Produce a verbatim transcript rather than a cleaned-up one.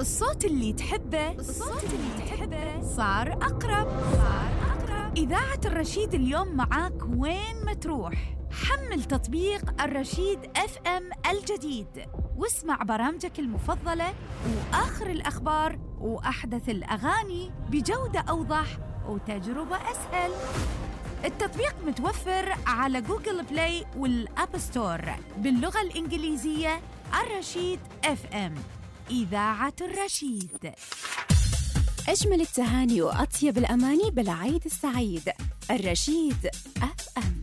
الصوت اللي تحبه الصوت اللي تحبه صار أقرب صار أقرب إذاعة الرشيد اليوم معاك وين ما تروح. حمل تطبيق الرشيد اف ام الجديد واسمع برامجك المفضلة وآخر الأخبار وأحدث الأغاني بجودة أوضح وتجربة أسهل. التطبيق متوفر على جوجل بلاي والأب ستور باللغة الإنجليزية. الرشيد اف ام، إذاعة الرشيد. أجمل التهاني وأطيب الأماني بالعيد السعيد. الرشيد اف ام.